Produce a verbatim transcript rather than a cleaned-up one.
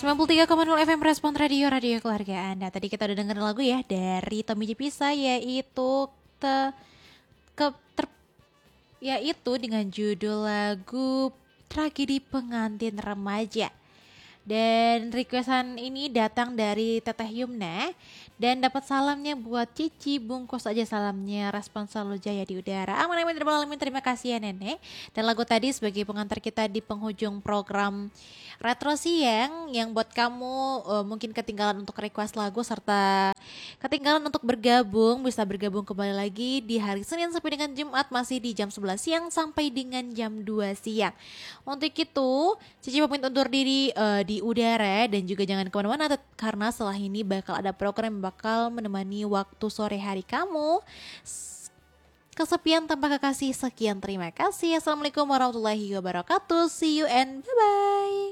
sembilan puluh tiga koma nol F M Respon Radio, radio keluarga Anda. Tadi kita udah dengerin lagu ya dari Tommy Jepisa, yaitu te, ke, ter, yaitu dengan judul lagu Tragedi Pengantin Remaja. Dan requestan ini datang dari Teteh Yumna. Dan dapat salamnya buat Cici, bungkus aja salamnya, respon selalu jaya di udara. Amin amin alamin, terima kasih ya nenek. Dan lagu tadi sebagai pengantar kita di penghujung program Retro Siang, yang buat kamu uh, mungkin ketinggalan untuk request lagu serta ketinggalan untuk bergabung, bisa bergabung kembali lagi di hari Senin sampai dengan Jumat, masih di jam sebelas siang sampai dengan jam dua siang. Untuk itu Cici pamit undur diri uh, di udara, dan juga jangan kemana-mana karena setelah ini bakal ada program yang bakal menemani waktu sore hari kamu. Kesepian tanpa kekasih, sekian terima kasih. Assalamualaikum warahmatullahi wabarakatuh. See you and bye-bye.